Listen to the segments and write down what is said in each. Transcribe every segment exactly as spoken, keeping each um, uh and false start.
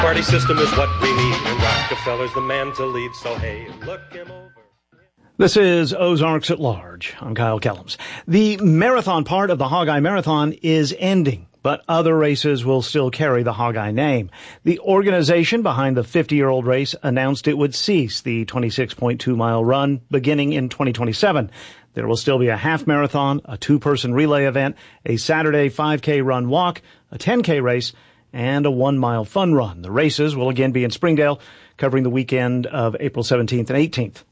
Party system is what we need, and Rockefeller's the man to lead, so hey, look him over. This is Ozarks at Large. I'm Kyle Kellums. The marathon part of the Hog-Eye Marathon is ending, but other races will still carry the Hog-Eye name. The organization behind the fifty-year-old race announced it would cease the twenty-six point two mile run beginning in twenty twenty-seven. There will still be a half marathon, a two-person relay event, a Saturday five K run walk, a ten K race, and a one mile fun run. The races will again be in Springdale, covering the weekend of April seventeenth and eighteenth.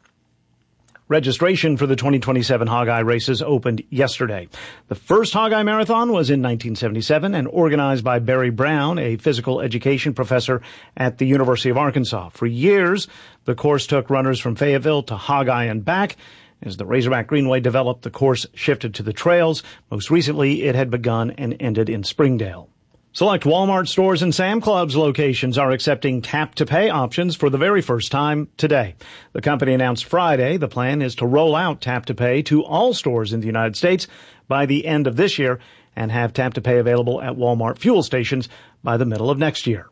Registration for the twenty twenty-seven Hog-Eye races opened yesterday. The first Hog-Eye Marathon was in nineteen seventy-seven and organized by Barry Brown, a physical education professor at the University of Arkansas. For years, the course took runners from Fayetteville to Hog-Eye and back. As the Razorback Greenway developed, the course shifted to the trails. Most recently, it had begun and ended in Springdale. Select Walmart stores and Sam Club's locations are accepting tap-to-pay options for the very first time today. The company announced Friday the plan is to roll out tap-to-pay to all stores in the United States by the end of this year and have tap-to-pay available at Walmart fuel stations by the middle of next year.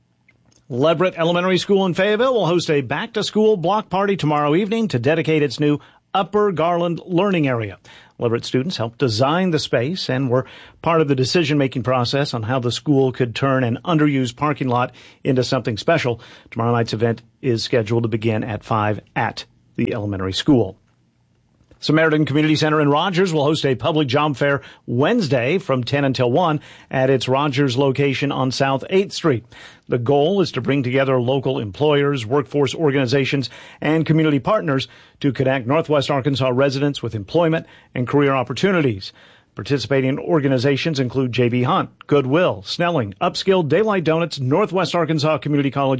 Leverett Elementary School in Fayetteville will host a back-to-school block party tomorrow evening to dedicate its new Upper Garland Learning Area. Leverett students helped design the space and were part of the decision-making process on how the school could turn an underused parking lot into something special. Tomorrow night's event is scheduled to begin at five at the elementary school. Samaritan Community Center in Rogers will host a public job fair Wednesday from ten until one at its Rogers location on South eighth Street. The goal is to bring together local employers, workforce organizations, and community partners to connect Northwest Arkansas residents with employment and career opportunities. Participating organizations include J B Hunt, Goodwill, Snelling, Upskill, Daylight Donuts, Northwest Arkansas Community College,